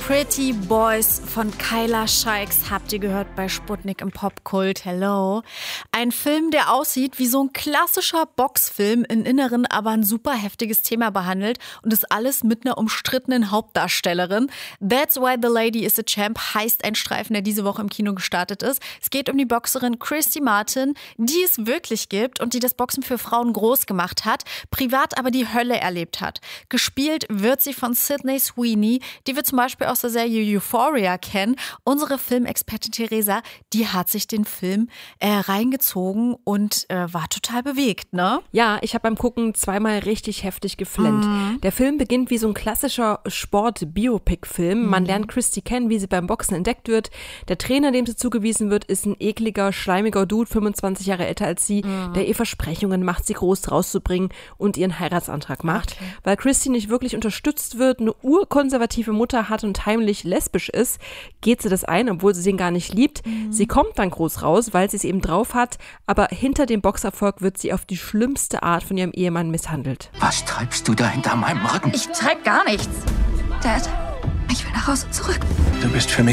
Pretty Boys von Kyla Scheiks habt ihr gehört bei Sputnik im Popkult. Hello. Ein Film, der aussieht wie so ein klassischer Boxfilm, im Inneren aber ein super heftiges Thema behandelt und das alles mit einer umstrittenen Hauptdarstellerin. That's Why the Lady is a Champ heißt ein Streifen, der diese Woche im Kino gestartet ist. Es geht um die Boxerin Christy Martin, die es wirklich gibt und die das Boxen für Frauen groß gemacht hat, privat aber die Hölle erlebt hat. Gespielt wird sie von Sydney Sweeney, die wir zum Beispiel aus der Serie Euphoria kennen. Unsere Filmexpertin Theresa, die hat sich den Film reingezogen und war total bewegt, ne? Ja, ich habe beim Gucken zweimal richtig heftig geflennt. Der Film beginnt wie so ein klassischer Sport-Biopic-Film. Man lernt Christy kennen, wie sie beim Boxen entdeckt wird. Der Trainer, dem sie zugewiesen wird, ist ein ekliger, schleimiger Dude, 25 Jahre älter als sie, der ihr Versprechungen macht, sie groß rauszubringen und ihren Heiratsantrag macht. Okay. Weil Christy nicht wirklich unterstützt wird, eine urkonservative Mutter hat und heimlich lesbisch ist, geht sie das ein, obwohl sie den gar nicht liebt. Sie kommt dann groß raus, weil sie es eben drauf hat, aber hinter dem Boxerfolg wird sie auf die schlimmste Art von ihrem Ehemann misshandelt. Was treibst du da hinter meinem Rücken? Ich treib gar nichts. Dad, ich will nach Hause zurück. Du bist für mich